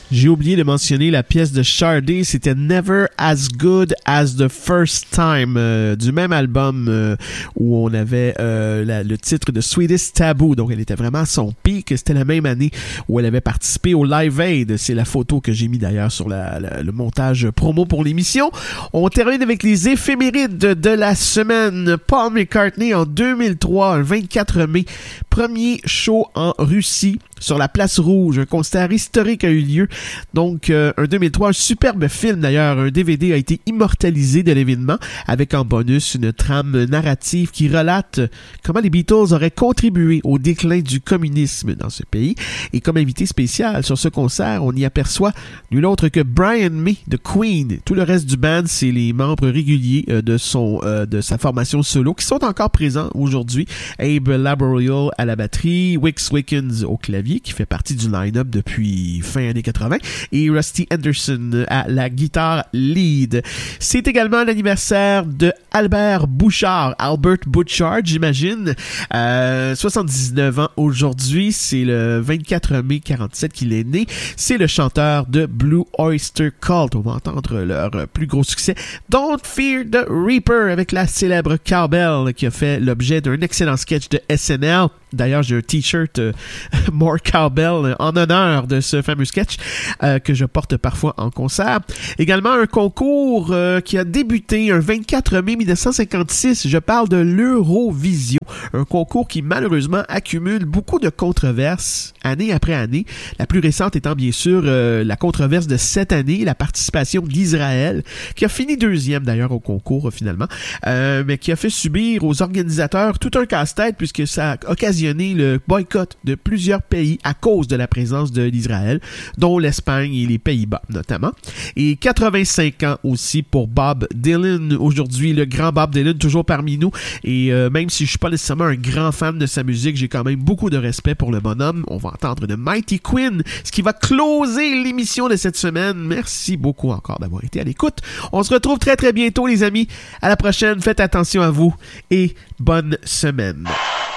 J'ai oublié de mentionner la pièce de Sade, c'était Never As Good As The First Time, du même album où on avait le titre de Sweetest Taboo, donc elle était vraiment à son pic. C'était la même année où elle avait participé au Live Aid, c'est la photo que j'ai mis d'ailleurs sur le montage promo pour l'émission. On termine avec les éphémérides de la semaine. Paul McCartney en 2003, un 24 mai, premier show en Russie sur la Place Rouge, un concert historique a eu lieu. Donc, un 2003, un superbe film d'ailleurs, un DVD a été immortalisé de l'événement avec en bonus une trame narrative qui relate comment les Beatles auraient contribué au déclin du communisme dans ce pays. Et comme invité spécial sur ce concert, on y aperçoit nul autre que Brian May de Queen. Tout le reste du band, c'est les membres réguliers de sa formation solo qui sont encore présents aujourd'hui. Abe Laboriel à la batterie, Wix Wickens au clavier, qui fait partie du line-up depuis fin années 80, et Rusty Anderson à la guitare lead. C'est également l'anniversaire de Albert Bouchard, j'imagine. 79 ans aujourd'hui, c'est le 24 mai 47 qu'il est né. C'est le chanteur de Blue Oyster Cult. On va entendre leur plus gros succès, Don't Fear the Reaper, avec la célèbre cowbell qui a fait l'objet d'un excellent sketch de SNL. D'ailleurs, j'ai un t-shirt More Cowbell en honneur de ce fameux sketch que je porte parfois en concert. Également, un concours qui a débuté un 24 mai 1956. Je parle de l'Eurovision. Un concours qui, malheureusement, accumule beaucoup de controverses année après année. La plus récente étant, bien sûr, la controverse de cette année, la participation d'Israël, qui a fini deuxième, d'ailleurs, au concours, finalement, mais qui a fait subir aux organisateurs tout un casse-tête, puisque ça a occasionné le boycott de plusieurs pays à cause de la présence de l'Israël, dont l'Espagne et les Pays-Bas notamment. Et 85 ans aussi pour Bob Dylan. Aujourd'hui, le grand Bob Dylan, toujours parmi nous. Et même si je suis pas nécessairement un grand fan de sa musique, j'ai quand même beaucoup de respect pour le bonhomme. On va entendre de Mighty Quinn, ce qui va closer l'émission de cette semaine. Merci beaucoup encore d'avoir été à l'écoute. On se retrouve très très bientôt, les amis. À la prochaine. Faites attention à vous et bonne semaine.